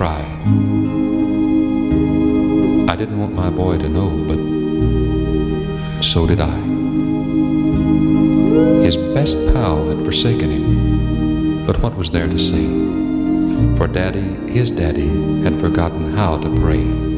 cry. I didn't want my boy to know, but so did I. His best pal had forsaken him, but what was there to say? For Daddy, his daddy, had forgotten how to pray.